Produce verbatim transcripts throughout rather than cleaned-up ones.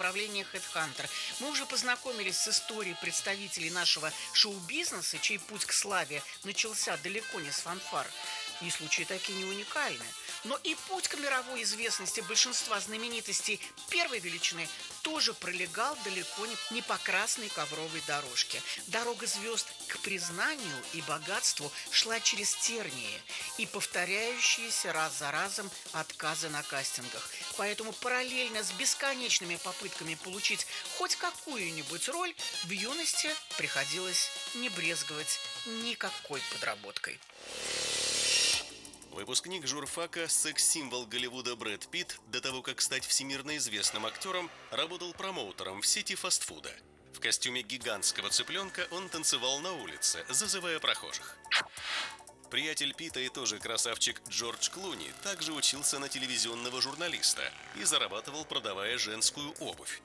направления HeadHunter. Мы уже познакомились с историей представителей нашего шоу-бизнеса, чей путь к славе начался далеко не с фанфар. И случаи такие не уникальны. Но и путь к мировой известности большинства знаменитостей первой величины тоже пролегал далеко не, не по красной ковровой дорожке. Дорога звезд к признанию и богатству шла через тернии и повторяющиеся раз за разом отказы на кастингах. Поэтому параллельно с бесконечными попытками получить хоть какую-нибудь роль, в юности приходилось не брезговать никакой подработкой. Выпускник журфака, секс-символ Голливуда Брэд Питт, до того, как стать всемирно известным актером, работал промоутером в сети фастфуда. В костюме гигантского цыпленка он танцевал на улице, зазывая прохожих. Приятель Питта и тоже красавчик Джордж Клуни также учился на телевизионного журналиста и зарабатывал, продавая женскую обувь.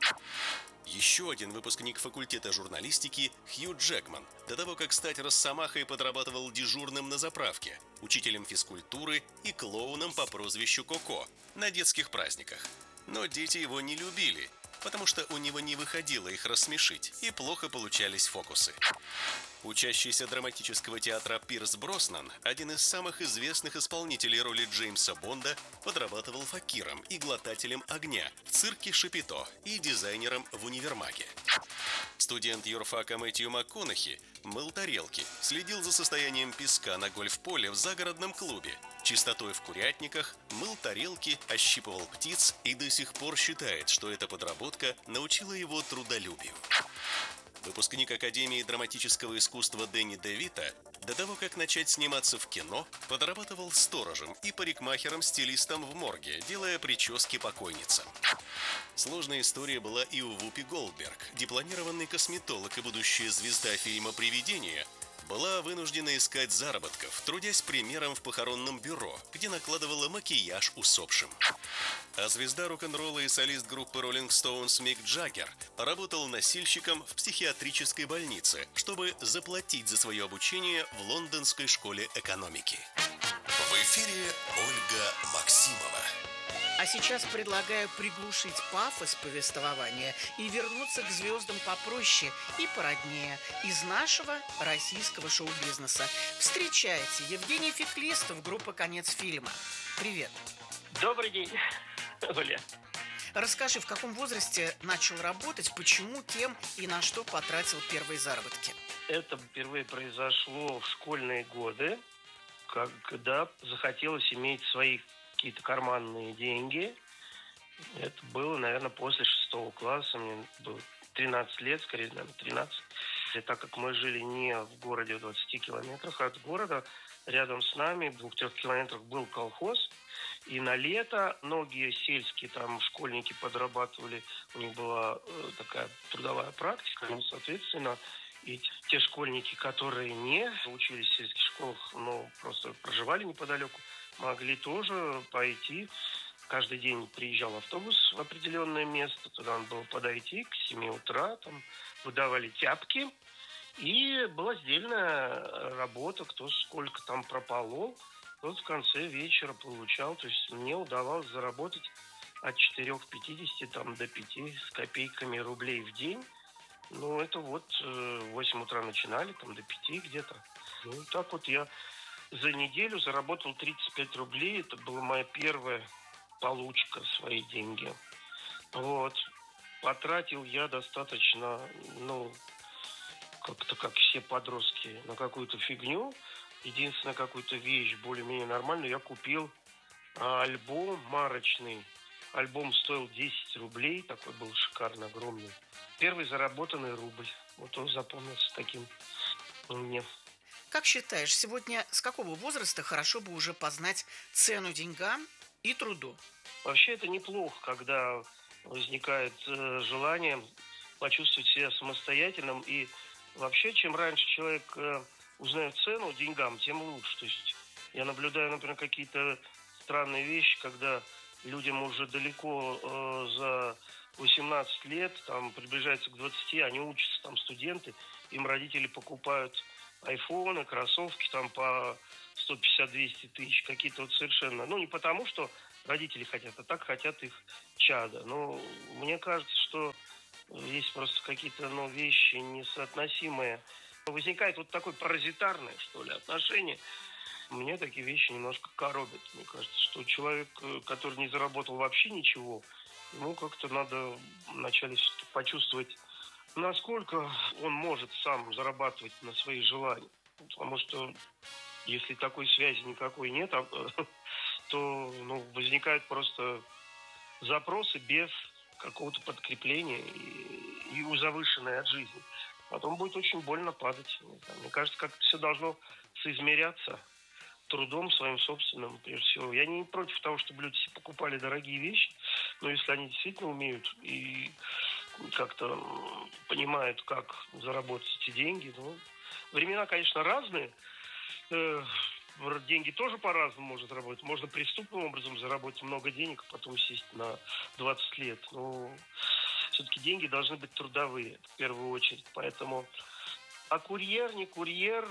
Еще один выпускник факультета журналистики Хью Джекман, до того, как стать росомахой, подрабатывал дежурным на заправке, учителем физкультуры и клоуном по прозвищу Коко на детских праздниках. Но дети его не любили, потому что у него не выходило их рассмешить и плохо получались фокусы. Учащийся драматического театра Пирс Броснан, один из самых известных исполнителей роли Джеймса Бонда, подрабатывал факиром и глотателем огня в цирке Шапито и дизайнером в универмаге. Студент юрфака Мэтью МакКонахи мыл тарелки, следил за состоянием песка на гольф-поле в загородном клубе, чистотой в курятниках, мыл тарелки, ощипывал птиц и до сих пор считает, что эта подработка научила его трудолюбию. Выпускник Академии драматического искусства Дэнни Девита, до того, как начать сниматься в кино, подрабатывал сторожем и парикмахером-стилистом в морге, делая прически покойницам. Сложная история была и у Вупи Голдберг. Дипломированный косметолог и будущая звезда фильма «Привидение» была вынуждена искать заработков, трудясь премьером в похоронном бюро, где накладывала макияж усопшим. А звезда рок-н-ролла и солист группы Rolling Stones Мик Джаггер работал носильщиком в психиатрической больнице, чтобы заплатить за свое обучение в Лондонской школе экономики. В эфире Ольга Максимова. А сейчас предлагаю приглушить пафос повествования и вернуться к звездам попроще и породнее из нашего российского шоу-бизнеса. Встречайте, Евгений Феклистов, группа «Конец фильма». Привет. Добрый день, Оля. Расскажи, в каком возрасте начал работать, почему, кем и на что потратил первые заработки? Это впервые произошло в школьные годы, когда захотелось иметь свои какие-то карманные деньги. Это было, наверное, после шестого класса. Мне было тринадцать лет, скорее, наверное, тринадцать. И так как мы жили не в городе в двадцати километрах от города, рядом с нами, в двух-трех километрах, был колхоз. И на лето многие сельские там школьники подрабатывали. У них была э, такая трудовая практика. Ну, соответственно, и те школьники, которые не учились в сельских школах, но просто проживали неподалеку, могли тоже пойти. Каждый день приезжал автобус в определенное место, туда надо было подойти к семи утра, там выдавали тяпки, и была сдельная работа, кто сколько там прополол, тот в конце вечера получал. То есть мне удавалось заработать от четырёх пятидесяти там, до пяти с копейками рублей в день. Ну, это вот в восемь утра начинали, там до пяти где-то. Ну, так вот я за неделю заработал тридцать пять рублей. Это была моя первая получка, свои деньги. Вот. Потратил я достаточно, ну, как-то как все подростки, на какую-то фигню. Единственная какую-то вещь более-менее нормальную. Я купил а, альбом марочный. Альбом стоил десять рублей. Такой был шикарный, огромный. Первый заработанный рубль. Вот он запомнился таким мне. Как считаешь, сегодня с какого возраста хорошо бы уже познать цену деньгам и труду? Вообще это неплохо, когда возникает э, желание почувствовать себя самостоятельным. И вообще, чем раньше человек э, узнает цену деньгам, тем лучше. То есть я наблюдаю, например, какие-то странные вещи, когда людям уже далеко э, за восемнадцать лет, там приближается к двадцати, они учатся, там студенты, им родители покупают айфоны, кроссовки там по сто пятьдесят - двести тысяч, какие-то вот совершенно, ну не потому, что родители хотят, а так хотят их чада. Но мне кажется, что что есть просто какие-то, ну, вещи несоотносимые. Возникает вот такое паразитарное, что ли, отношение. Мне такие вещи немножко коробят. Мне кажется, что человек, который не заработал вообще ничего, ему как-то надо вначале почувствовать, насколько он может сам зарабатывать на свои желания. Потому что если такой связи никакой нет, то, ну, возникают просто запросы без какого-то подкрепления и, и завышенной от жизни. Потом будет очень больно падать. Мне кажется, как-то все должно соизмеряться трудом своим собственным, прежде всего. Я не против того, чтобы люди себе покупали дорогие вещи, но если они действительно умеют и как-то понимают, как заработать эти деньги. Ну, времена, конечно, разные. Деньги тоже по-разному можно заработать. Можно преступным образом заработать много денег, а потом сесть на двадцать лет. Но все-таки деньги должны быть трудовые, в первую очередь. Поэтому... А курьер, не курьер,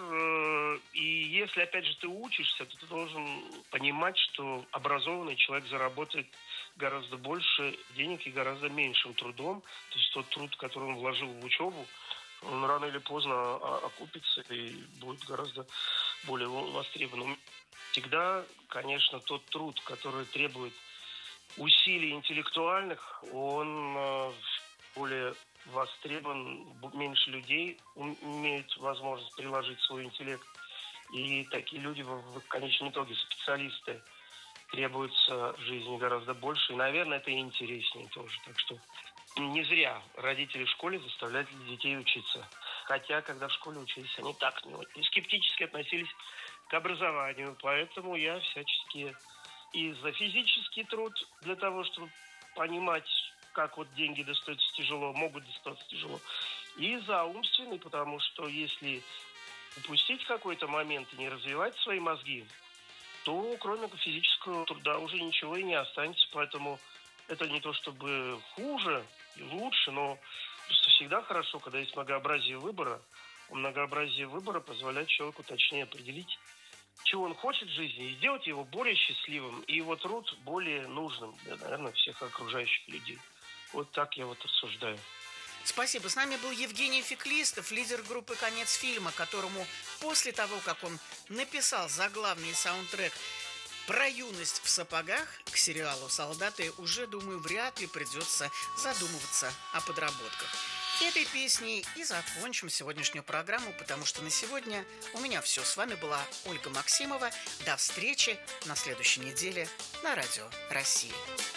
и если, опять же, ты учишься, то ты должен понимать, что образованный человек заработает гораздо больше денег и гораздо меньшим трудом. То есть тот труд, который он вложил в учебу, он рано или поздно окупится и будет гораздо более востребованным. Всегда, конечно, тот труд, который требует усилий интеллектуальных, он более востребован, меньше людей имеют возможность приложить свой интеллект. И такие люди в конечном итоге, специалисты, требуется в жизни гораздо больше. И, наверное, это и интереснее тоже. Так что не зря родители в школе заставляют детей учиться. Хотя, когда в школе учились, они так не скептически относились к образованию. Поэтому я всячески и за физический труд, для того, чтобы понимать, как вот деньги достаются тяжело, могут достаться тяжело, и за умственный, потому что если упустить какой-то момент и не развивать свои мозги, то кроме физического труда уже ничего и не останется. Поэтому это не то чтобы хуже и лучше, но просто всегда хорошо, когда есть многообразие выбора. Многообразие выбора позволяет человеку точнее определить, чего он хочет в жизни, и сделать его более счастливым, и его труд более нужным для, наверное, всех окружающих людей. Вот так я вот рассуждаю. Спасибо. С нами был Евгений Феклистов, лидер группы «Конец фильма», которому после того, как он написал заглавный саундтрек про юность в сапогах к сериалу «Солдаты», уже, думаю, вряд ли придется задумываться о подработках. Этой песней и закончим сегодняшнюю программу, потому что на сегодня у меня все. С вами была Ольга Максимова. До встречи на следующей неделе на Радио России.